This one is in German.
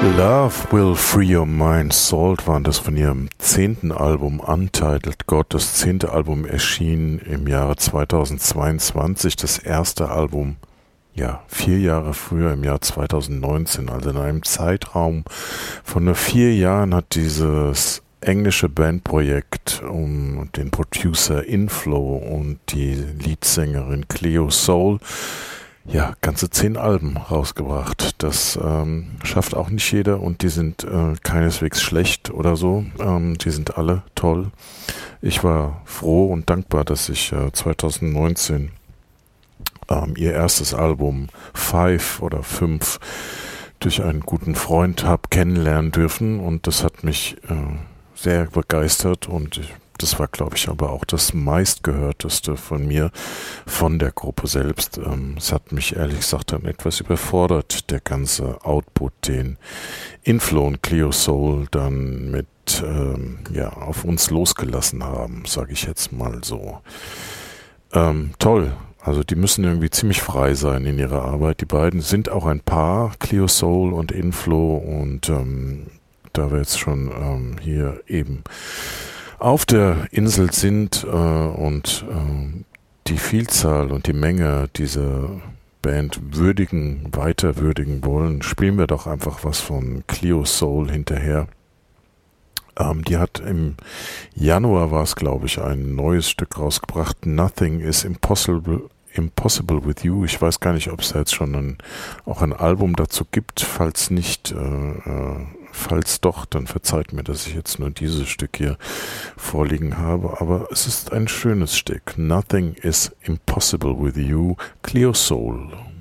Love Will Free Your Mind, Salt waren das von ihrem 10. Album Untitled God. Das 10. Album erschien im Jahre 2022, das erste Album, ja, 4 Jahre früher, im Jahr 2019. Also in einem Zeitraum von nur 4 Jahren hat dieses englische Bandprojekt um den Producer Inflow und die Leadsängerin Cleo Sol ganze 10 Alben rausgebracht. Das schafft auch nicht jeder und die sind keineswegs schlecht oder so. Die sind alle toll. Ich war froh und dankbar, dass ich 2019 ihr erstes Album 5 oder 5 durch einen guten Freund habe kennenlernen dürfen und das hat mich sehr begeistert und das war, glaube ich, aber auch das meistgehörteste von mir, von der Gruppe selbst. Es hat mich ehrlich gesagt dann etwas überfordert, der ganze Output, den Inflow und Cleo Sol dann mit auf uns losgelassen haben, sage ich jetzt mal so. Toll. Also die müssen irgendwie ziemlich frei sein in ihrer Arbeit. Die beiden sind auch ein Paar, Cleo Sol und Inflow, und da wir jetzt schon hier eben auf der Insel sind und die Vielzahl und die Menge dieser Band weiter würdigen wollen, spielen wir doch einfach was von Cleo Sol hinterher. Die hat im Januar, war es glaube ich, ein neues Stück rausgebracht, Nothing is Impossible with You. Ich weiß gar nicht, ob es da jetzt schon auch ein Album dazu gibt. Falls nicht, falls doch, dann verzeiht mir, dass ich jetzt nur dieses Stück hier vorliegen habe. Aber es ist ein schönes Stück. Nothing is Impossible with You, Cleo Sol.